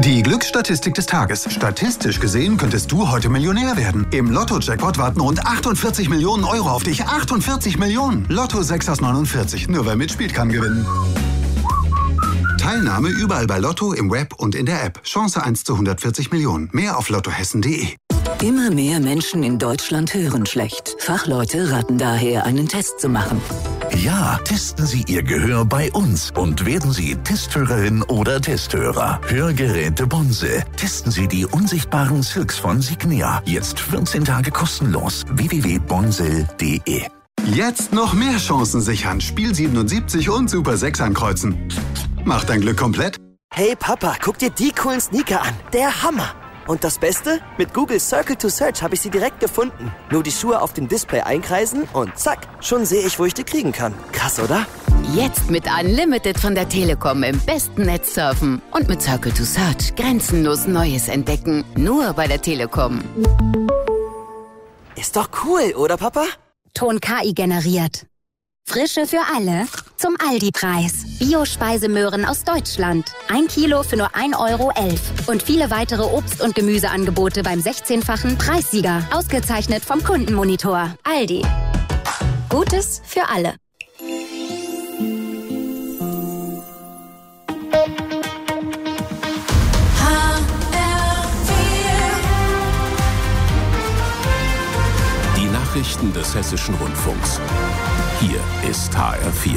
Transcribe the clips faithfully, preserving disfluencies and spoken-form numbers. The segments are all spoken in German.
Die Glücksstatistik des Tages. Statistisch gesehen könntest du heute Millionär werden. Im Lotto-Jackpot warten rund achtundvierzig Millionen Euro auf dich. achtundvierzig Millionen! Lotto sechs aus neunundvierzig. Nur wer mitspielt, kann gewinnen. Teilnahme überall bei Lotto, im Web und in der App. Chance eins zu hundertvierzig Millionen. Mehr auf lottohessen punkt de. Immer mehr Menschen in Deutschland hören schlecht. Fachleute raten daher, einen Test zu machen. Ja, testen Sie Ihr Gehör bei uns und werden Sie Testhörerin oder Testhörer. Hörgeräte Bonse. Testen Sie die unsichtbaren Silks von Signia. Jetzt vierzehn Tage kostenlos. w w w punkt bonsel punkt de. Jetzt noch mehr Chancen sichern. Spiel siebenundsiebzig und Super sechs ankreuzen. Macht dein Glück komplett. Hey Papa, guck dir die coolen Sneaker an. Der Hammer. Und das Beste? Mit Google Circle to Search habe ich sie direkt gefunden. Nur die Schuhe auf dem Display einkreisen und zack, schon sehe ich, wo ich die kriegen kann. Krass, oder? Jetzt mit Unlimited von der Telekom im besten Netz surfen. Und mit Circle to Search grenzenlos Neues entdecken. Nur bei der Telekom. Ist doch cool, oder Papa? Ton K I generiert. Frische für alle zum Aldi-Preis. Bio-Speisemöhren aus Deutschland. Ein Kilo für nur ein Euro elf. Und viele weitere Obst- und Gemüseangebote beim sechzehnfachen Preissieger. Ausgezeichnet vom Kundenmonitor. Aldi. Gutes für alle. Die Nachrichten des Hessischen Rundfunks. Hier ist H R vier.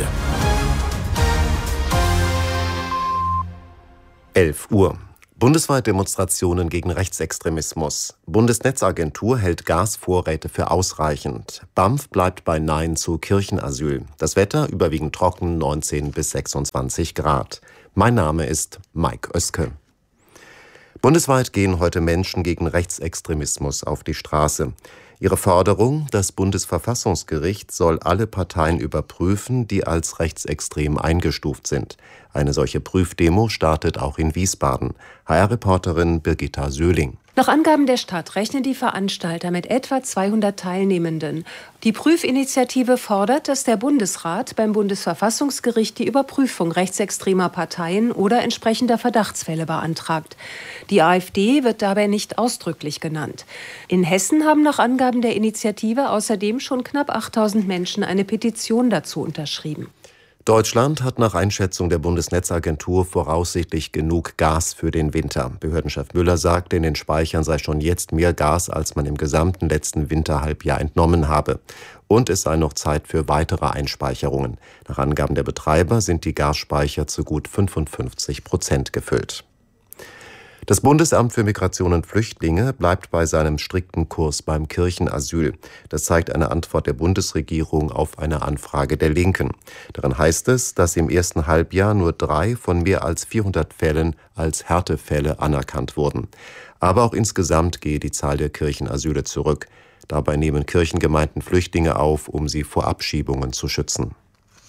elf Uhr. Bundesweit Demonstrationen gegen Rechtsextremismus. Bundesnetzagentur hält Gasvorräte für ausreichend. B A M F bleibt bei Nein zu Kirchenasyl. Das Wetter überwiegend trocken, neunzehn bis sechsundzwanzig Grad. Mein Name ist Mike Oeske. Bundesweit gehen heute Menschen gegen Rechtsextremismus auf die Straße. Ihre Forderung: Das Bundesverfassungsgericht soll alle Parteien überprüfen, die als rechtsextrem eingestuft sind. Eine solche Prüfdemo startet auch in Wiesbaden. H R-Reporterin Birgitta Söhling. Nach Angaben der Stadt rechnen die Veranstalter mit etwa zweihundert Teilnehmenden. Die Prüfinitiative fordert, dass der Bundesrat beim Bundesverfassungsgericht die Überprüfung rechtsextremer Parteien oder entsprechender Verdachtsfälle beantragt. Die AfD wird dabei nicht ausdrücklich genannt. In Hessen haben nach Angaben der Initiative außerdem schon knapp achttausend Menschen eine Petition dazu unterschrieben. Deutschland hat nach Einschätzung der Bundesnetzagentur voraussichtlich genug Gas für den Winter. Behördenchef Müller sagt, in den Speichern sei schon jetzt mehr Gas, als man im gesamten letzten Winterhalbjahr entnommen habe. Und es sei noch Zeit für weitere Einspeicherungen. Nach Angaben der Betreiber sind die Gasspeicher zu gut fünfundfünfzig Prozent gefüllt. Das Bundesamt für Migration und Flüchtlinge bleibt bei seinem strikten Kurs beim Kirchenasyl. Das zeigt eine Antwort der Bundesregierung auf eine Anfrage der Linken. Darin heißt es, dass im ersten Halbjahr nur drei von mehr als vierhundert Fällen als Härtefälle anerkannt wurden. Aber auch insgesamt gehe die Zahl der Kirchenasyle zurück. Dabei nehmen Kirchengemeinden Flüchtlinge auf, um sie vor Abschiebungen zu schützen.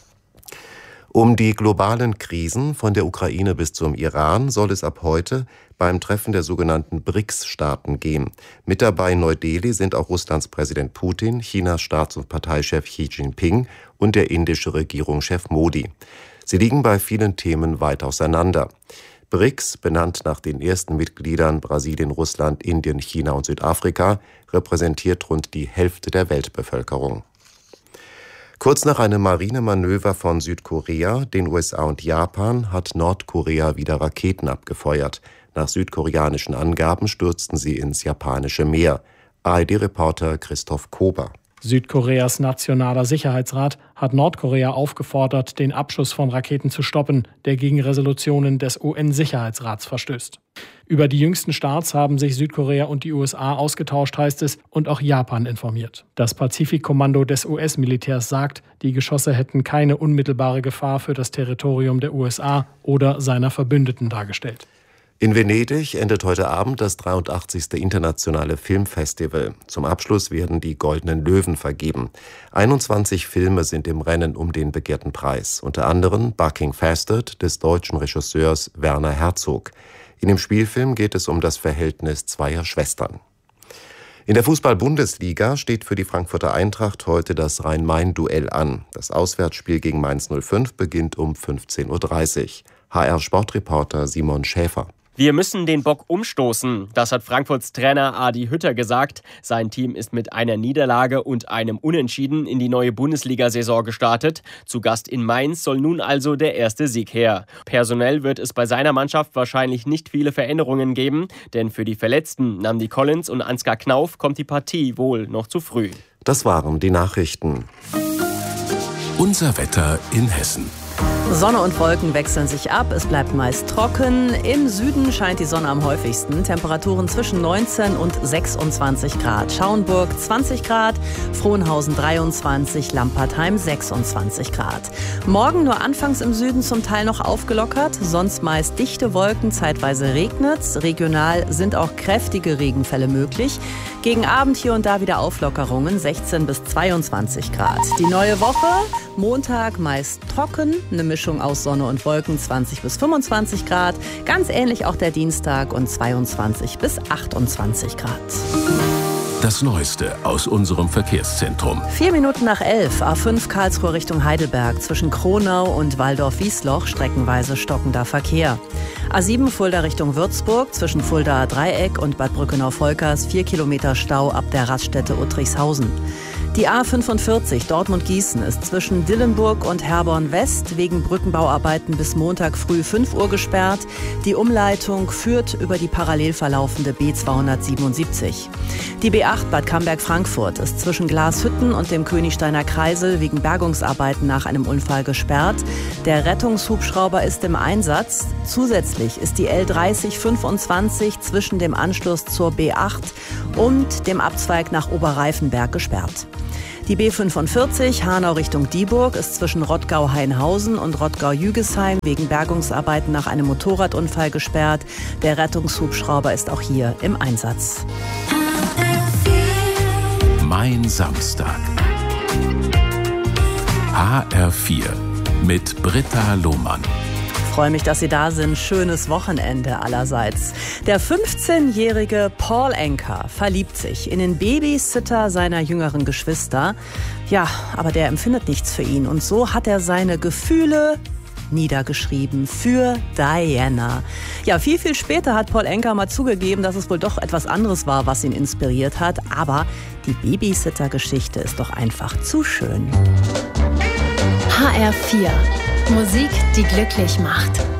Um die globalen Krisen von der Ukraine bis zum Iran soll es ab heute beim Treffen der sogenannten B R I C S-Staaten gehen. Mit dabei in Neu-Delhi sind auch Russlands Präsident Putin, Chinas Staats- und Parteichef Xi Jinping und der indische Regierungschef Modi. Sie liegen bei vielen Themen weit auseinander. B R I C S, benannt nach den ersten Mitgliedern Brasilien, Russland, Indien, China und Südafrika, repräsentiert rund die Hälfte der Weltbevölkerung. Kurz nach einem Marinemanöver von Südkorea, den U S A und Japan hat Nordkorea wieder Raketen abgefeuert. Nach südkoreanischen Angaben stürzten sie ins japanische Meer. A R D-Reporter Christoph Kober. Südkoreas Nationaler Sicherheitsrat hat Nordkorea aufgefordert, den Abschuss von Raketen zu stoppen, der gegen Resolutionen des U N-Sicherheitsrats verstößt. Über die jüngsten Starts haben sich Südkorea und die U S A ausgetauscht, heißt es, und auch Japan informiert. Das Pazifikkommando des U S-Militärs sagt, die Geschosse hätten keine unmittelbare Gefahr für das Territorium der U S A oder seiner Verbündeten dargestellt. In Venedig endet heute Abend das dreiundachtzigste Internationale Filmfestival. Zum Abschluss werden die Goldenen Löwen vergeben. einundzwanzig Filme sind im Rennen um den begehrten Preis. Unter anderem Bucking Fasted des deutschen Regisseurs Werner Herzog. In dem Spielfilm geht es um das Verhältnis zweier Schwestern. In der Fußball-Bundesliga steht für die Frankfurter Eintracht heute das Rhein-Main-Duell an. Das Auswärtsspiel gegen Mainz null fünf beginnt um fünfzehn Uhr dreißig. H R-Sportreporter Simon Schäfer. Wir müssen den Bock umstoßen, das hat Frankfurts Trainer Adi Hütter gesagt. Sein Team ist mit einer Niederlage und einem Unentschieden in die neue Bundesliga-Saison gestartet. Zu Gast in Mainz soll nun also der erste Sieg her. Personell wird es bei seiner Mannschaft wahrscheinlich nicht viele Veränderungen geben, denn für die Verletzten Nnamdi Collins und Ansgar Knauf kommt die Partie wohl noch zu früh. Das waren die Nachrichten. Unser Wetter in Hessen. Sonne und Wolken wechseln sich ab, es bleibt meist trocken. Im Süden scheint die Sonne am häufigsten. Temperaturen zwischen neunzehn und sechsundzwanzig Grad. Schauenburg zwanzig Grad, Frohnhausen dreiundzwanzig, Lampertheim sechsundzwanzig Grad. Morgen nur anfangs im Süden zum Teil noch aufgelockert, sonst meist dichte Wolken, zeitweise regnet's. Regional sind auch kräftige Regenfälle möglich. Gegen Abend hier und da wieder Auflockerungen, sechzehn bis zweiundzwanzig Grad. Die neue Woche, Montag meist trocken, eine Mischung aus Sonne und Wolken, zwanzig bis fünfundzwanzig Grad. Ganz ähnlich auch der Dienstag und zweiundzwanzig bis achtundzwanzig Grad. Das Neueste aus unserem Verkehrszentrum. Vier Minuten nach elf, A fünf Karlsruhe Richtung Heidelberg, zwischen Kronau und Walldorf-Wiesloch, streckenweise stockender Verkehr. A sieben Fulda Richtung Würzburg, zwischen Fuldaer Dreieck und Bad Brückenau-Volkers, vier Kilometer Stau ab der Raststätte Uttrichshausen. Die A fünfundvierzig Dortmund-Gießen ist zwischen Dillenburg und Herborn West wegen Brückenbauarbeiten bis Montag früh fünf Uhr gesperrt. Die Umleitung führt über die parallel verlaufende B zweihundertsiebenundsiebzig. Die B acht Bad Camberg-Frankfurt ist zwischen Glashütten und dem Königsteiner Kreisel wegen Bergungsarbeiten nach einem Unfall gesperrt. Der Rettungshubschrauber ist im Einsatz. Zusätzlich ist die L dreißig fünfundzwanzig zwischen dem Anschluss zur B acht und dem Abzweig nach Oberreifenberg gesperrt. Die B fünfundvierzig Hanau Richtung Dieburg ist zwischen Rottgau-Hainhausen und Rottgau-Jügesheim wegen Bergungsarbeiten nach einem Motorradunfall gesperrt. Der Rettungshubschrauber ist auch hier im Einsatz. Mein Samstag. H R vier mit Britta Lohmann. Ich freue mich, dass Sie da sind. Schönes Wochenende allerseits. Der fünfzehnjährige Paul Anka verliebt sich in den Babysitter seiner jüngeren Geschwister. Ja, aber der empfindet nichts für ihn. Und so hat er seine Gefühle niedergeschrieben für Diana. Ja, viel, viel später hat Paul Anka mal zugegeben, dass es wohl doch etwas anderes war, was ihn inspiriert hat. Aber die Babysitter-Geschichte ist doch einfach zu schön. H R vier. Musik, die glücklich macht.